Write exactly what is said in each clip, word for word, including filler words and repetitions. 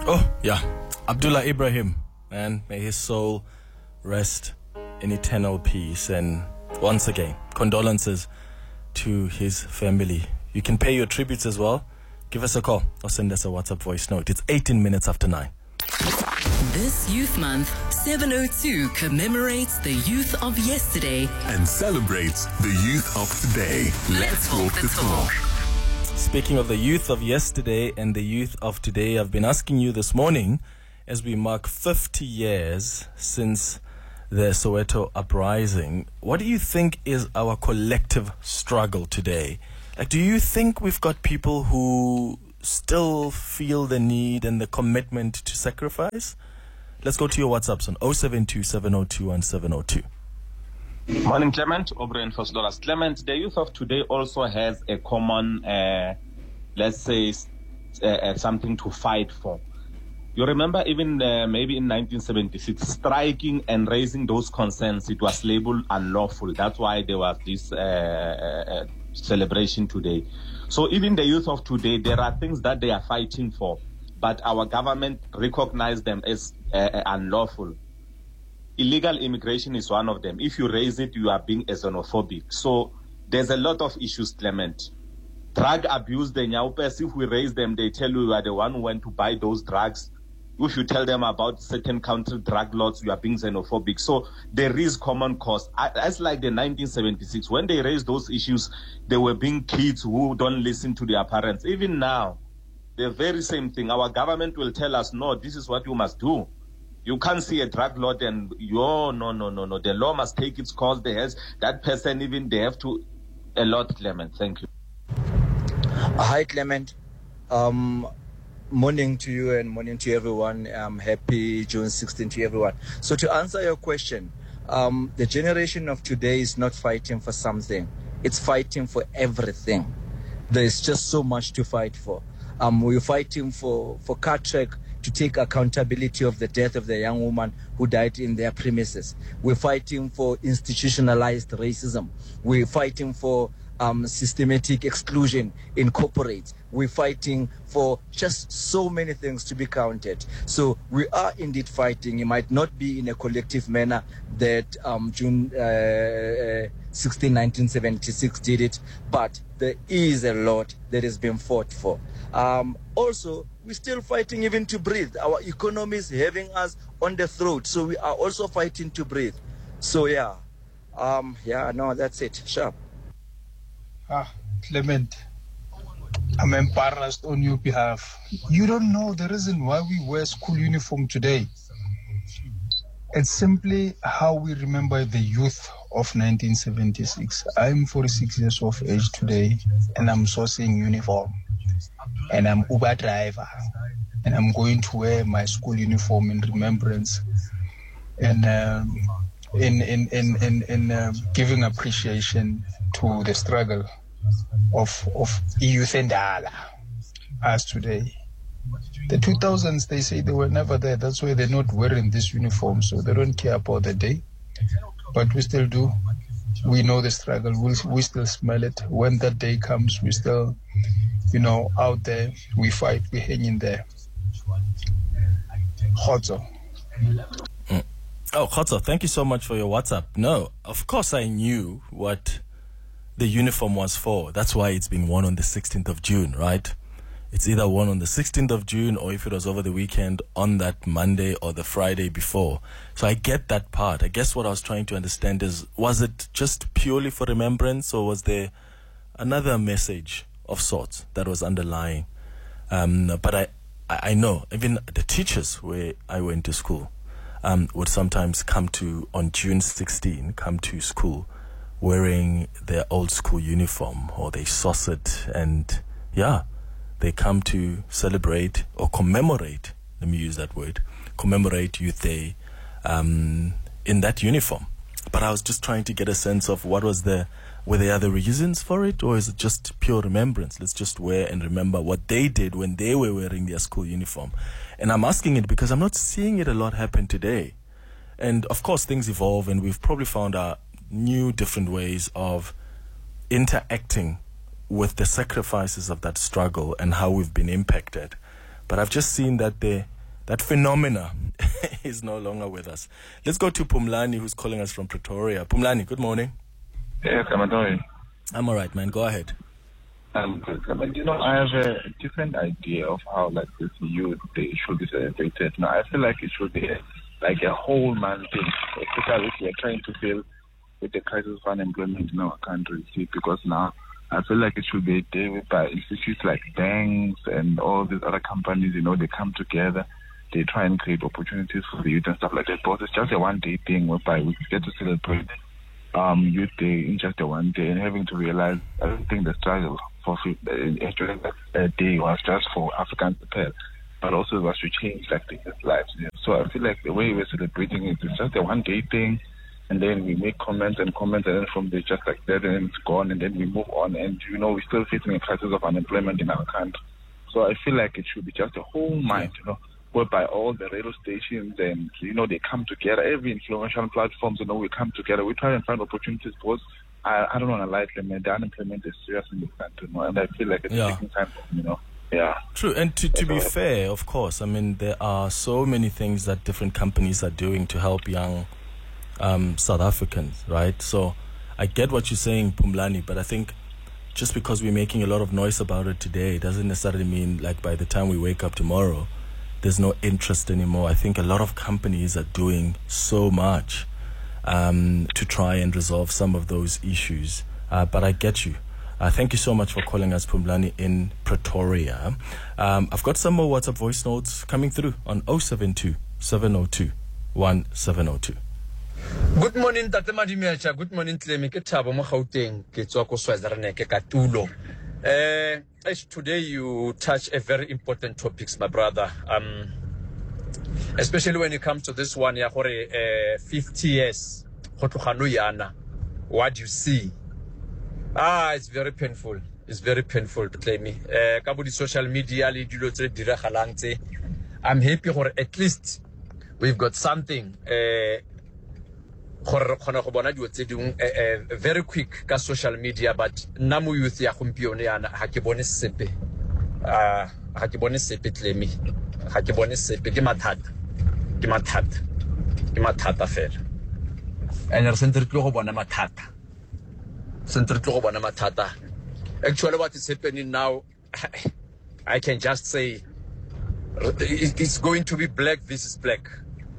Oh, yeah. Abdullah Ibrahim, man, may his soul rest in eternal peace. And once again, condolences to his family. You can pay your tributes as well. Give us a call or send us a WhatsApp voice note. It's eighteen minutes after nine. This Youth Month, seven oh two commemorates the youth of yesterday and celebrates the youth of today. Let's walk the talk. Speaking of the youth of yesterday and the youth of today, I've been asking you this morning as we mark fifty years since the Soweto uprising, what do you think is our collective struggle today? Like, do you think we've got people who still feel the need and the commitment to sacrifice? Let's go to your WhatsApps on oh seven two, seven oh two, one seven oh two. Morning, Clement. O'Brien for dollars. Clement, the youth of today also has a common, uh, let's say, uh, uh, something to fight for. You remember even uh, maybe in nineteen seventy-six, striking and raising those concerns, it was labeled unlawful. That's why there was this uh, uh, celebration today. So even the youth of today, there are things that they are fighting for, but our government recognized them as uh, unlawful. Illegal immigration is one of them. If you raise it, you are being xenophobic. So there's a lot of issues, Clement. Drug abuse, the Nyaupes, if we raise them, they tell you you are the one who went to buy those drugs. If you tell them about certain country drug laws, you are being xenophobic. So there is common cause. As like the nineteen seventy-six, when they raised those issues, they were being kids who don't listen to their parents. Even now, the very same thing. Our government will tell us, no, this is what you must do. You can't see a drug law and, oh, no, no, no, no. The law must take its course. They has, that person, even they have to, a lot, Clement. Thank you. Hi, Clement. Um, morning to you and morning to everyone. Um, happy June sixteenth to everyone. So to answer your question, um, the generation of today is not fighting for something. It's fighting for everything. There's just so much to fight for. Um, we're fighting for, for Cartrack to take accountability of the death of the young woman who died in their premises. We're fighting for institutionalized racism. We're fighting for um, systematic exclusion in corporates. We're fighting for just so many things to be counted. So we are indeed fighting. It might not be in a collective manner that um, June uh, sixteenth, nineteen seventy-six did it, but there is a lot that has been fought for. Um, also, we're still fighting even to breathe. Our economy is having us on the throat, so we are also fighting to breathe. So yeah, um, yeah, no, that's it. Sharp. Ah, Clement, I'm embarrassed on your behalf. You don't know the reason why we wear school uniform today. It's simply how we remember the youth of nineteen seventy-six. I'm forty-six years of age today, and I'm sourcing uniform. And I'm Uber driver. And I'm going to wear my school uniform in remembrance and um, in, in, in, in, in uh, giving appreciation to the struggle of, of youth and Dala as today. The two thousands, they say they were never there. That's why they're not wearing this uniform. So they don't care about the day. But we still do. We know the struggle. We, we still smell it. When that day comes, we still, you know, out there. We fight. We hang in there. Khotso. Mm. Oh, Khotso, thank you so much for your WhatsApp. No, of course I knew what the uniform was for. That's why it's being worn on the sixteenth of June, right? It's either worn on the sixteenth of June or if it was over the weekend on that Monday or the Friday before. So I get that part. I guess what I was trying to understand is, was it just purely for remembrance or was there another message of sorts that was underlying? Um, but I, I know even the teachers where I went to school um, would sometimes come to, on June sixteenth, come to school wearing their old school uniform or they sauce it and yeah, they come to celebrate or commemorate, let me use that word, commemorate Youth Day um, in that uniform. But I was just trying to get a sense of what was the, were there other reasons for it or is it just pure remembrance? Let's just wear and remember what they did when they were wearing their school uniform. And I'm asking it because I'm not seeing it a lot happen today. And of course things evolve and we've probably found our new different ways of interacting with the sacrifices of that struggle and how we've been impacted. But I've just seen that there that phenomena is no longer with us. Let's go to Pumlani, who's calling us from Pretoria. Pumlani, good morning. Yes, I'm doing. I'm all right, man. Go ahead. Um, you know, I have a different idea of how, like, this youth day should be celebrated. Now, I feel like it should be a, like a whole month thing, especially if we're trying to deal with the crisis of unemployment in our country. See, because now I feel like it should be a day whereby institutes like banks and all these other companies, you know, they come together, they try and create opportunities for the youth and stuff like that. But it's just a one-day thing whereby we get to celebrate um, Youth Day in just a one day, and having to realize, I don't think the struggle for during that day was just for Africans to pay, but also it was to change like the youth lives. Yeah. So I feel like the way we're celebrating it is just a one-day thing, and then we make comments and comments, and then from there just like that, and then it's gone, and then we move on. And you know, we're still facing a crisis of unemployment in our country. So I feel like it should be just a whole month, you know, whereby all the radio stations and, you know, they come together, every influential platforms, you know, we come together, we try and find opportunities, because I, I don't want to lie to them, the unemployment is serious in this country, you know, and I feel like it's yeah. taking time for them, you know. Yeah. True, and to, to be fair, of course, I mean, there are so many things that different companies are doing to help young um, South Africans, right? So I get what you're saying, Pumlani, but I think just because we're making a lot of noise about it today doesn't necessarily mean, like, by the time we wake up tomorrow, there's no interest anymore. I think a lot of companies are doing so much um, to try and resolve some of those issues. Uh, but I get you. Uh, thank you so much for calling us, Pumlani, in Pretoria. Um, I've got some more WhatsApp voice notes coming through on oh seven two, seven oh two, one seven oh two. Good morning, Tate Madimecha. Good morning, Tlemi. Ke Thabo mo Gauteng. Ke tswa ko Swaziland ke Katulo. Uh, today you touch a very important topics, my brother. Um, especially when it comes to this one, ya gore uh, fifty years. What do you see? Ah, it's very painful. It's very painful to claim me. Uh, kabudi social media, I'm happy for at least we've got something. Uh, very quick ka social media, but namu youth ya gompieno yana ha ke bone sepe ah ha ke bone sepe tlemi ha ke bone sepe ke mathata ke mathata ke mathata fela and re sentse re tlo go bona mathata sentse re tlo go bona mathata. Actually what is happening now, I can just say it's going to be black versus black.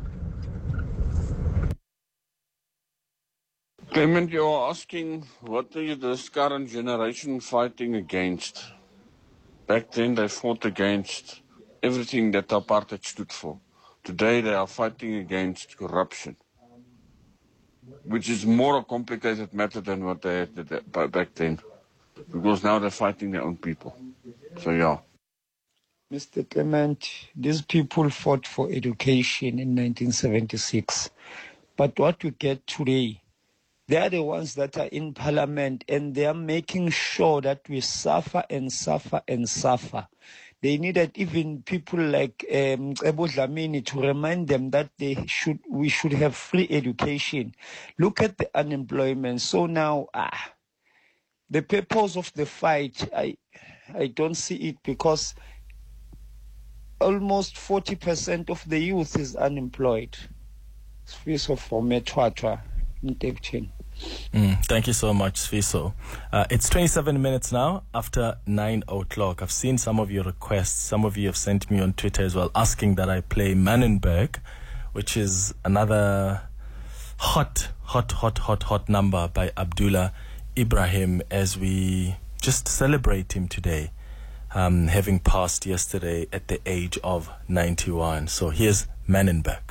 Clement, you are asking, what are this current generation fighting against? Back then, they fought against everything that apartheid stood for. Today, they are fighting against corruption, which is more a complicated matter than what they had back then, because now they're fighting their own people. So, yeah. Mister Clement, these people fought for education in nineteen seventy-six. But what we get today, they are the ones that are in parliament, and they are making sure that we suffer and suffer and suffer. They needed even people like um, Ebo Dlamini to remind them that they should, we should have free education. Look at the unemployment. So now, ah, the purpose of the fight, I, I don't see it, because almost forty percent of the youth is unemployed. Sfiso for Metwatwa. Mm, thank you so much, Sfiso. Uh, it's twenty-seven minutes now after nine o'clock. I've seen some of your requests. Some of you have sent me on Twitter as well, asking that I play Manenberg, which is another hot, hot, hot, hot, hot number by Abdullah Ibrahim, as we just celebrate him today, um, having passed yesterday at the age of ninety-one. So here's Manenberg.